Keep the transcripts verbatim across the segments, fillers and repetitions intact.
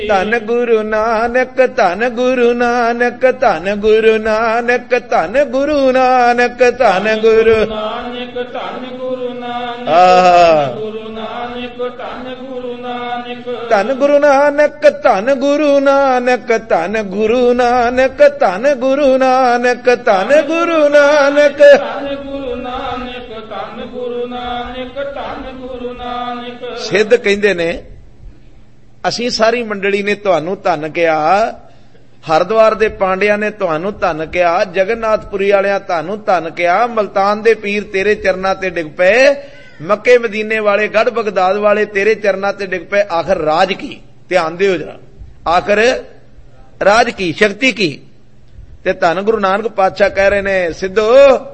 ਧੰਨ ਗੁਰੂ ਨਾਨਕ ਧੰਨ ਗੁਰੂ ਨਾਨਕ ਧੰਨ ਗੁਰੂ ਨਾਨਕ ਧੰਨ ਗੁਰੂ ਨਾਨਕ ਧੰਨ ਗੁਰੂ ਨਾਨਕ ਧੰਨ ਗੁਰੂ ਨਾਨਕ ਆਹ ਗੁਰੂ ਨਾਨਕ ਧੰਨ ਗੁਰੂ ਨਾਨਕ ਧੰਨ ਗੁਰੂ ਨਾਨਕ ਧੰਨ ਗੁਰੂ ਨਾਨਕ ਧੰਨ ਗੁਰੂ ਨਾਨਕ ਧੰਨ ਗੁਰੂ ਨਾਨਕ ਧੰਨ ਗੁਰੂ ਨਾਨਕ ਧੰਨ ਗੁਰੂ ਨਾਨਕ ਧੰਨ ਗੁਰੂ ਨਾਨਕ ਧੰਨ ਗੁਰੂ ਨਾਨਕ। ਸਿੱਧ ਕਹਿੰਦੇ ਨੇ ਅਸੀਂ ਸਾਰੀ ਮੰਡਲੀ ਨੇ ਤੁਹਾਨੂੰ ਧੰਨ ਕਿਹਾ, ਹਰਿਦੁਆਰ ਦੇ ਪਾਂਡਿਆਂ ਨੇ ਤੁਹਾਨੂੰ ਧੰਨ ਕਿਹਾ, ਜਗਨਨਾਥਪੁਰੀ ਵਾਲਿਆਂ ਤੁਹਾਨੂੰ ਧੰਨ ਕਿਹਾ, ਮਲਤਾਨ ਦੇ ਪੀਰ ਤੇਰੇ ਚਰਨਾਂ ਤੇ ਡਿੱਗ ਪਏ, ਮੱਕੇ ਮਦੀਨੇ ਵਾਲੇ ਗੜ ਬਗਦਾਦ ਵਾਲੇ ਤੇਰੇ ਚਰਨਾਂ ਤੇ ਡਿੱਗ ਪਏ, ਆਖਰ ਰਾਜ ਕੀ? ਧਿਆਨ ਦਿਓ ਜਰਾ, ਆਖਰ ਰਾਜ ਕੀ, ਸ਼ਕਤੀ ਕੀ? ਤੇ ਧੰਨ ਗੁਰੂ ਨਾਨਕ ਪਾਤਸ਼ਾਹ ਕਹਿ ਰਹੇ ਨੇ ਸਿੱਧੋ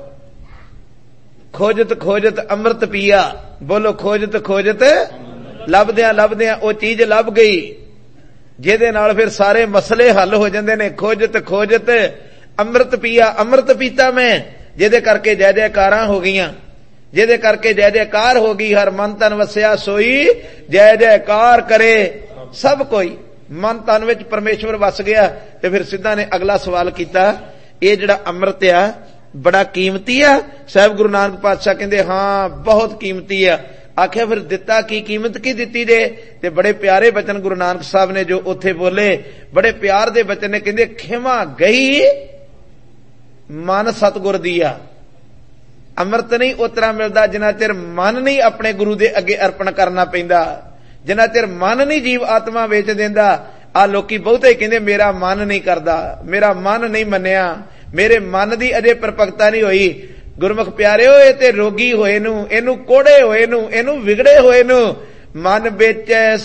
ਖੋਜਤ ਖੋਜਤ ਅੰਮ੍ਰਿਤ ਪੀਆ, ਬੋਲੋ ਖੋਜਤ ਖੋਜਤ, ਲੱਭਦਿਆਂ ਲੱਭਦਿਆਂ ਉਹ ਚੀਜ਼ ਲੱਭ ਗਈ ਜਿਹਦੇ ਨਾਲ ਫਿਰ ਸਾਰੇ ਮਸਲੇ ਹੱਲ ਹੋ ਜਾਂਦੇ ਨੇ। ਖੋਜਤ ਖੋਜਤ ਅੰਮ੍ਰਿਤ ਪੀਆ, ਅੰਮ੍ਰਿਤ ਪੀਤਾ ਮੈਂ ਜਿਹਦੇ ਕਰਕੇ ਜੈ ਜੈਕਾਰਾਂ ਹੋ ਗਈਆਂ, ਜਿਹਦੇ ਕਰਕੇ ਜੈ ਜੈਕਾਰ ਹੋ ਗਈ। ਹਰ ਮਨ ਤਨ ਵਸਿਆ ਸੋਈ ਜੈ ਜੈਕਾਰ ਕਰੇ ਸਭ ਕੋਈ। ਮਨ ਤਨ ਵਿੱਚ ਪਰਮੇਸ਼ਵਰ ਵਸ ਗਿਆ। ਤੇ ਫਿਰ ਸਿੱਧਾ ਨੇ ਅਗਲਾ ਸਵਾਲ ਕੀਤਾ, ਇਹ ਜਿਹੜਾ ਅੰਮ੍ਰਿਤ ਆ ਬੜਾ ਕੀਮਤੀ ਆ? ਸਾਹਿਬ ਗੁਰੂ ਨਾਨਕ ਪਾਤਸ਼ਾਹ ਕਹਿੰਦੇ ਹਾਂ ਬਹੁਤ ਕੀਮਤੀ ਆ। ਆਖਿਆ ਫਿਰ ਦਿੱਤਾ ਕੀ, ਕੀਮਤ ਕੀ ਦਿੱਤੀ ਜੇ? ਤੇ ਬੜੇ ਪਿਆਰੇ ਬਚਨ ਗੁਰੂ ਨਾਨਕ ਸਾਹਿਬ ਨੇ ਜੋ ਉੱਥੇ ਬੋਲੇ, ਬੜੇ ਪਿਆਰ ਦੇ ਬਚਨ ਨੇ। ਕਹਿੰਦੇ ਖਿਮਾ ਗਈ ਮਨ ਸਤਿਗੁਰ ਦੀ ਆ। ਅੰਮ੍ਰਿਤ ਨਹੀਂ ਉਤਰਾ ਮਿਲਦਾ ਜਿੰਨਾ ਚਿਰ ਮਨ ਨਹੀਂ ਆਪਣੇ ਗੁਰੂ ਦੇ ਅੱਗੇ ਅਰਪਣ ਕਰਨਾ ਪੈਂਦਾ, ਜਿੰਨਾ ਚਿਰ ਮਨ ਨਹੀਂ ਜੀਵ ਆਤਮਾ ਵੇਚ ਦਿੰਦਾ। ਆ ਲੋਕੀ ਬਹੁਤੇ ਕਹਿੰਦੇ ਮੇਰਾ ਮਨ ਨਹੀਂ ਕਰਦਾ, ਮੇਰਾ ਮਨ ਨਹੀਂ ਮੰਨਿਆ, ਮੇਰੇ ਮਨ ਦੀ ਅਜੇ ਪਰਪਕਤਾ ਨਹੀਂ ਹੋਈ। ਗੁਰਮੁਖ ਪਿਆਰਿਓ, ਇਹ ਤੇ ਰੋਗੀ ਹੋਏ ਨੂੰ, ਇਹਨੂੰ ਕੋੜੇ ਹੋਏ ਨੂੰ, ਇਹਨੂੰ ਵਿਗੜੇ ਹੋਏ ਨੂੰ ਮਨ ਵਿੱਚ